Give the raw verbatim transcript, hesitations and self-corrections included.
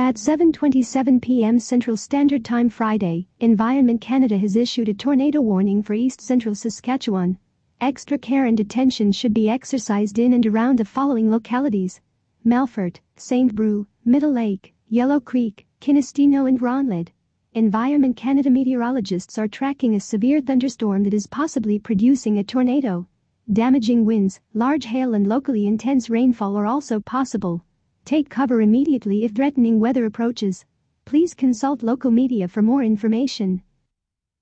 At seven twenty-seven p m Central Standard Time Friday, Environment Canada has issued a tornado warning for east central Saskatchewan. Extra care and attention should be exercised in and around the following localities: Melfort, Saint Brew, Middle Lake, Yellow Creek, Kinistino and Ronlid. Environment Canada meteorologists are tracking a severe thunderstorm that is possibly producing a tornado. Damaging winds, large hail and locally intense rainfall are also possible. Take cover immediately if threatening weather approaches. Please consult local media for more information.